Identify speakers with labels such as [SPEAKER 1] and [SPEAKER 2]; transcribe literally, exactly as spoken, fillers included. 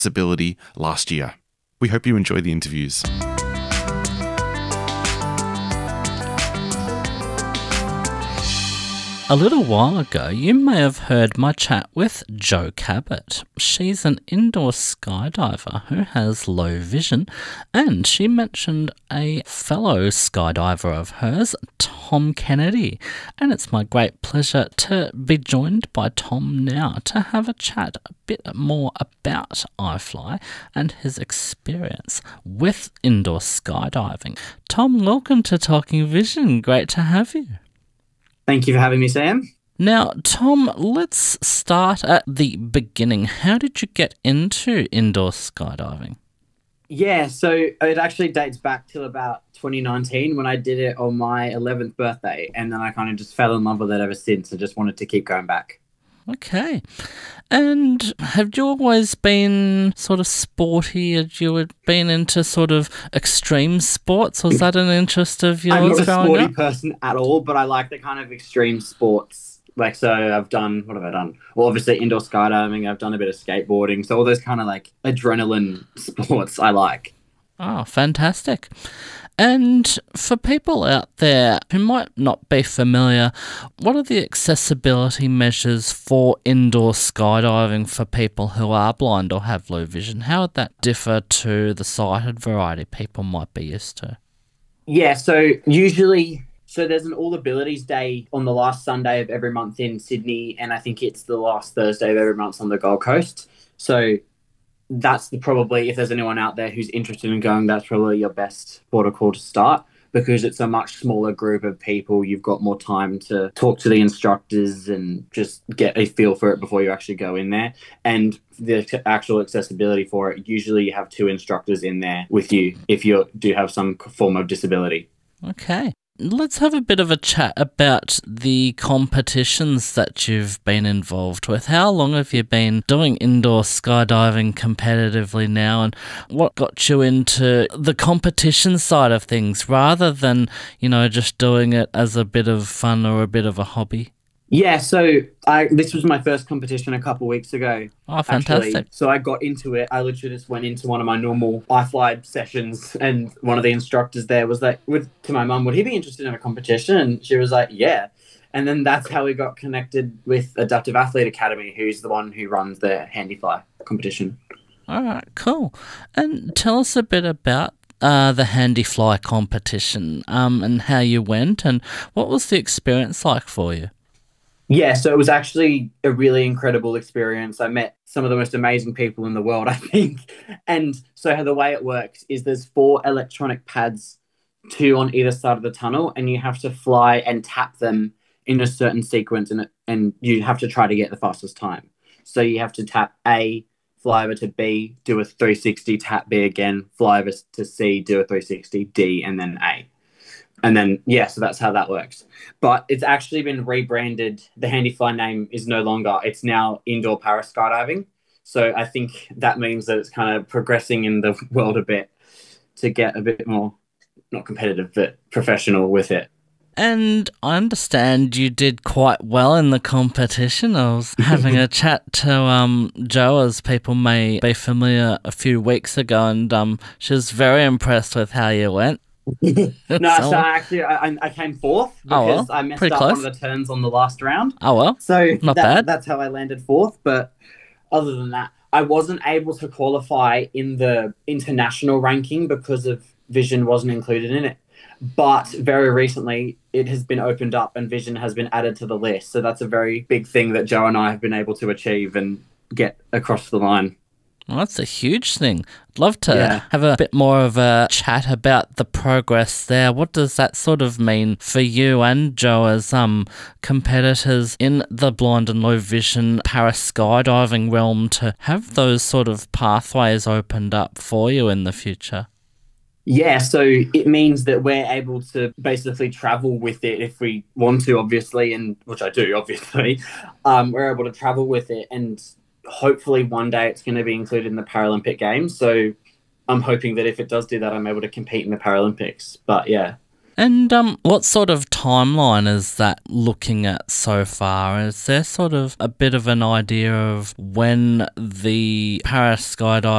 [SPEAKER 1] ability last year. We hope you enjoy the interviews.
[SPEAKER 2] A little while ago, you may have heard my chat with Jo Cabot. She's an indoor skydiver who has low vision, and she mentioned a fellow skydiver of hers, Tom Kennedy. And it's my great pleasure to be joined by Tom now to have a chat a bit more about iFly and his experience with indoor skydiving. Tom, welcome to Talking Vision. Great to have you.
[SPEAKER 3] Thank you for having me, Sam.
[SPEAKER 2] Now, Tom, let's start at the beginning. How did you get into indoor skydiving?
[SPEAKER 3] Yeah, so it actually dates back till about twenty nineteen when I did it on my eleventh birthday, and then I kind of just fell in love with it ever since and just wanted to keep going back.
[SPEAKER 2] Okay. And have you always been sort of sporty? Had you been into sort of extreme sports? Was that an interest of yours?
[SPEAKER 3] I'm not a
[SPEAKER 2] growing
[SPEAKER 3] sporty
[SPEAKER 2] up?
[SPEAKER 3] person at all, but I like the kind of extreme sports. Like, so I've done, what have I done? Well, obviously indoor skydiving, I've done a bit of skateboarding. So all those kind of like adrenaline sports I like.
[SPEAKER 2] Oh, fantastic. And for people out there who might not be familiar, what are the accessibility measures for indoor skydiving for people who are blind or have low vision? How would that differ to the sighted variety people might be used to?
[SPEAKER 3] Yeah, so usually, so there's an All Abilities Day on the last Sunday of every month in Sydney, and I think it's the last Thursday of every month on the Gold Coast. So that's the probably, if there's anyone out there who's interested in going, that's probably your best protocol to start, because it's a much smaller group of people. You've got more time to talk to the instructors and just get a feel for it before you actually go in there. And the actual accessibility for it, usually you have two instructors in there with you if you do have some form of disability.
[SPEAKER 2] Okay. Let's have a bit of a chat about the competitions that you've been involved with. How long have you been doing indoor skydiving competitively now, and what got you into the competition side of things rather than, you know, just doing it as a bit of fun or a bit of a hobby?
[SPEAKER 3] Yeah, so I this was my first competition a couple of weeks ago.
[SPEAKER 2] Oh, fantastic.
[SPEAKER 3] Actually. So I got into it. I literally just went into one of my normal iFly sessions, and one of the instructors there was like, with to my mum, would he be interested in a competition? And she was like, yeah. And then that's how we got connected with Adaptive Athlete Academy, who's the one who runs the Handyfly competition.
[SPEAKER 2] All right, cool. And tell us a bit about Uh, the Handyfly competition um, and how you went, and what was the experience like for you?
[SPEAKER 3] Yeah, so it was actually a really incredible experience. I met some of the most amazing people in the world, I think. And so the way it works is there's four electronic pads, two on either side of the tunnel, and you have to fly and tap them in a certain sequence, and, and you have to try to get the fastest time. So you have to tap A, fly over to B, do a three sixty, tap B again, fly over to C, do a three sixty, D, and then A. And then, yeah, so that's how that works. But it's actually been rebranded. The Handyfly name is no longer. It's now Indoor Para Skydiving. So I think that means that it's kind of progressing in the world a bit to get a bit more, not competitive, but professional with it.
[SPEAKER 2] And I understand you did quite well in the competition. I was having a chat to um, Jo, as people may be familiar, a few weeks ago, and um, she was very impressed with how you went.
[SPEAKER 3] No,
[SPEAKER 2] so,
[SPEAKER 3] so actually I, I came fourth because
[SPEAKER 2] oh, well,
[SPEAKER 3] I messed
[SPEAKER 2] pretty
[SPEAKER 3] up
[SPEAKER 2] close.
[SPEAKER 3] one of the turns on the last round.
[SPEAKER 2] Oh, well,
[SPEAKER 3] So
[SPEAKER 2] not
[SPEAKER 3] that,
[SPEAKER 2] bad.
[SPEAKER 3] that's how I landed fourth. But other than that, I wasn't able to qualify in the international ranking because of vision wasn't included in it. But very recently, it has been opened up and vision has been added to the list. So that's a very big thing that Jo and I have been able to achieve and get across the line.
[SPEAKER 2] Well, that's a huge thing. I'd love to
[SPEAKER 3] Yeah.
[SPEAKER 2] have a bit more of a chat about the progress there. What does that sort of mean for you and Jo as um competitors in the blind and low vision para skydiving realm to have those sort of pathways opened up for you in the future?
[SPEAKER 3] Yeah, so it means that we're able to basically travel with it if we want to, obviously, and which I do, obviously. Um, we're able to travel with it, and hopefully one day it's going to be included in the Paralympic Games. So I'm hoping that if it does do that, I'm able to compete in the Paralympics. But yeah.
[SPEAKER 2] And um, what sort of timeline is that looking at so far? Is there sort of a bit of an idea of when the Paris Skydive